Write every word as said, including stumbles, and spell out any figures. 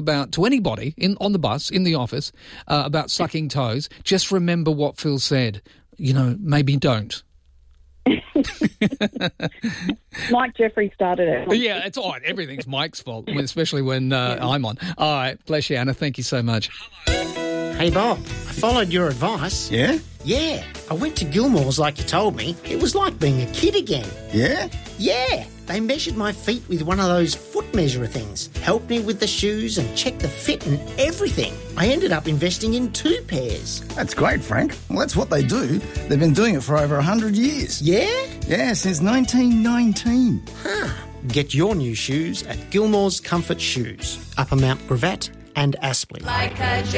about, to anybody in on the bus, in the office, uh, about sucking toes, just remember what Phil said. You know, maybe don't. Mike Jeffrey started it. Yeah, it's all right. Everything's Mike's fault, especially when uh, yeah. I'm on. All right. Bless you, Anna. Thank you so much. Hey, Bob. I followed your advice. Yeah? Yeah. I went to Gilmore's like you told me. It was like being a kid again. Yeah? Yeah. They measured my feet with one of those foot measurer things, helped me with the shoes and checked the fit and everything. I ended up investing in two pairs. That's great, Frank. Well, that's what they do. They've been doing it for over one hundred years. Yeah? Yeah, since nineteen nineteen. Huh. Get your new shoes at Gilmore's Comfort Shoes, Upper Mount Gravatt and Aspley. Like a